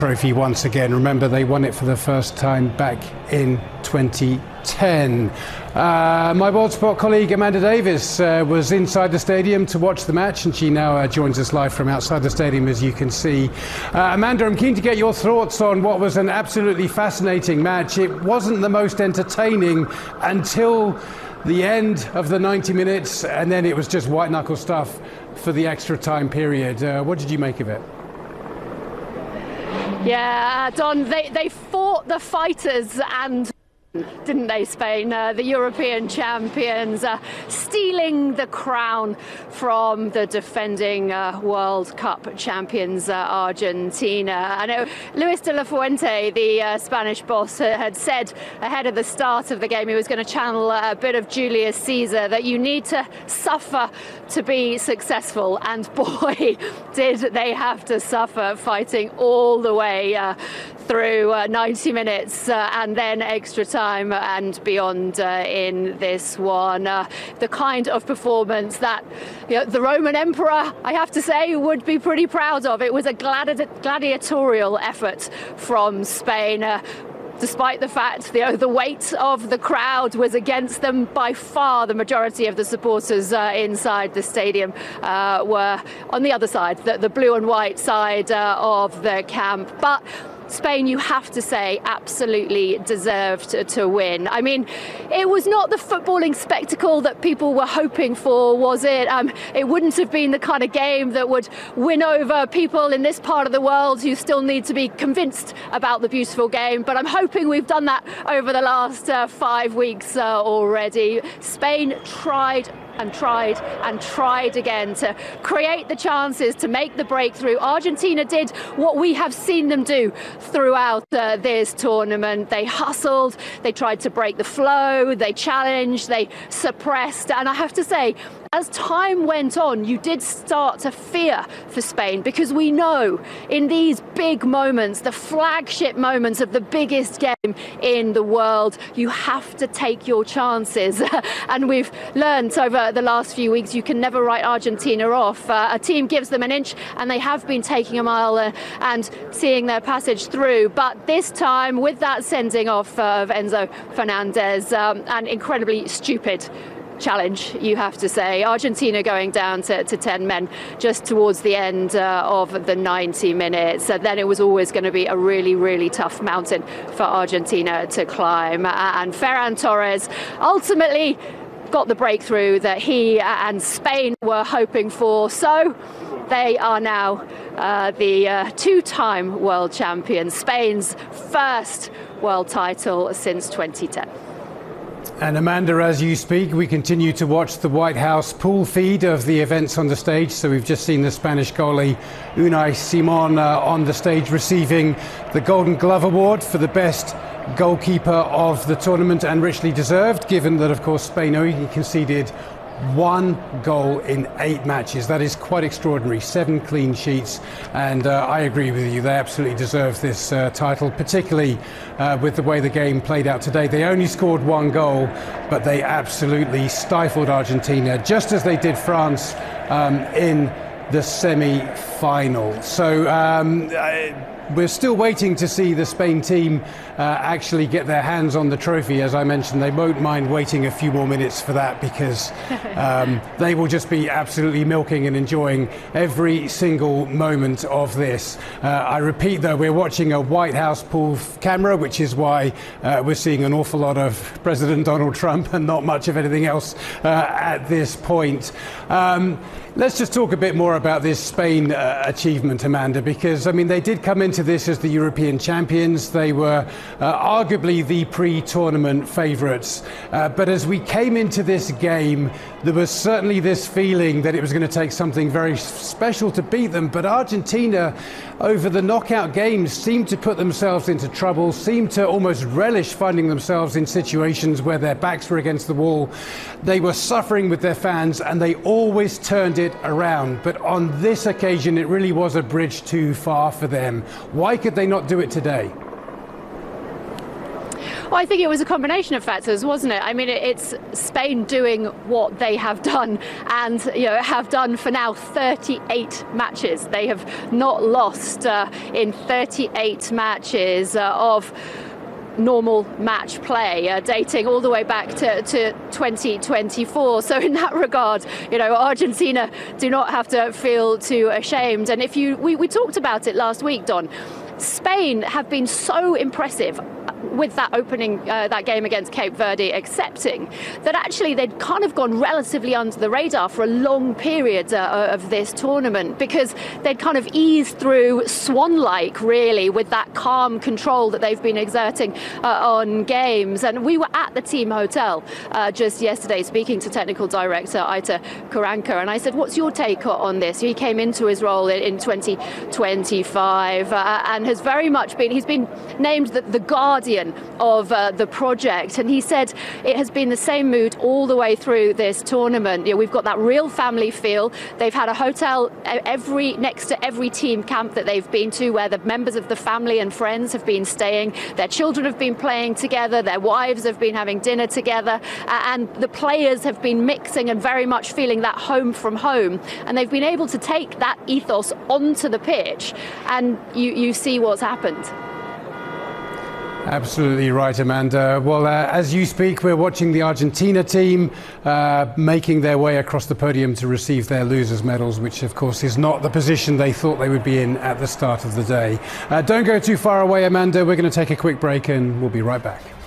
Trophy once again. Remember, they won it for the first time back in 2010. My World Sport colleague Amanda Davis was inside the stadium to watch the match, and she now joins us live from outside the stadium, as you can see. Amanda, I'm keen to get your thoughts on what was an absolutely fascinating match. It wasn't the most entertaining until the end of the 90 minutes, and then it was just white-knuckle stuff for the extra time period. What did you make of it? Yeah, Don, they fought the fighters and didn't they, Spain, the European champions, stealing the crown from the defending World Cup champions, Argentina. I know Luis de la Fuente, the Spanish boss, had said ahead of the start of the game he was going to channel a bit of Julius Caesar, that you need to suffer to be successful, and boy, did they have to suffer, fighting all the way through 90 minutes and then extra time and beyond in this one. The kind of performance that the Roman Emperor, I have to say, would be pretty proud of. It was a gladiatorial effort from Spain. Despite the fact the weight of the crowd was against them, by far the majority of the supporters inside the stadium were on the other side, the blue and white side of the camp. But Spain, you have to say, absolutely deserved to win. I mean, it was not the footballing spectacle that people were hoping for, was it? It wouldn't have been the kind of game that would win over people in this part of the world who still need to be convinced about the beautiful game. But I'm hoping we've done that over the last 5 weeks already. Spain tried and tried and tried again to create the chances, to make the breakthrough. Argentina did what we have seen them do throughout this tournament. They hustled, they tried to break the flow, they challenged, they suppressed, and I have to say, as time went on, you did start to fear for Spain, because we know in these big moments, the flagship moments of the biggest game in the world, you have to take your chances. And we've learned over the last few weeks, you can never write Argentina off. A team gives them an inch, and they have been taking a mile and seeing their passage through. But this time, with that sending off of Enzo Fernandez, an incredibly stupid challenge, you have to say. Argentina going down to 10 men just towards the end of the 90 minutes. Then it was always going to be a really, really tough mountain for Argentina to climb. And Ferran Torres ultimately got the breakthrough that he and Spain were hoping for. So they are now the two-time world champions, Spain's first world title since 2010. And Amanda, as you speak, we continue to watch the White House pool feed of the events on the stage. So we've just seen the Spanish goalie Unai Simon on the stage receiving the Golden Glove Award for the best goalkeeper of the tournament, and richly deserved, given that, of course, Spain only conceded 1 goal in 8 matches. That is quite extraordinary. 7 clean sheets, and I agree with you, they absolutely deserve this title, particularly with the way the game played out today. They only scored 1 goal, but they absolutely stifled Argentina, just as they did France in the semi-final. So we're still waiting to see the Spain team actually get their hands on the trophy. As I mentioned, they won't mind waiting a few more minutes for that, because they will just be absolutely milking and enjoying every single moment of this. I repeat, though, we're watching a White House pool camera, which is why we're seeing an awful lot of President Donald Trump and not much of anything else at this point. Let's just talk a bit more about this Spain achievement, Amanda, because, I mean, they did come into this as the European champions. They were arguably the pre-tournament favourites. But as we came into this game, there was certainly this feeling that it was going to take something very special to beat them. But Argentina, over the knockout games, seemed to put themselves into trouble, seemed to almost relish finding themselves in situations where their backs were against the wall. They were suffering with their fans, and they always turned it around. But on this occasion, it really was a bridge too far for them. Why could they not do it today? Well, I think it was a combination of factors, wasn't it? I mean, it's Spain doing what they have done, and have done for now 38 matches. They have not lost in 38 matches of normal match play, dating all the way back to 2024. So in that regard, Argentina do not have to feel too ashamed. And if we talked about it last week, Don. Spain have been so impressive with that opening that game against Cape Verde, accepting that actually they'd kind of gone relatively under the radar for a long period of this tournament, because they'd kind of eased through swan-like, really, with that calm control that they've been exerting on games. And we were at the team hotel just yesterday speaking to technical director Aitor Karanka, and I said, what's your take on this? He came into his role in 2025 and has very much he's been named the guardian of the project, and he said it has been the same mood all the way through this tournament. We've got that real family feel. They've had a hotel next to every team camp that they've been to, where the members of the family and friends have been staying. Their children have been playing together, their wives have been having dinner together, and the players have been mixing and very much feeling that home from home, and they've been able to take that ethos onto the pitch, and you see what's happened. Absolutely right, Amanda. Well, as you speak, we're watching the Argentina team making their way across the podium to receive their losers' medals, which of course is not the position they thought they would be in at the start of the day. Don't go too far away, Amanda. We're going to take a quick break and we'll be right back.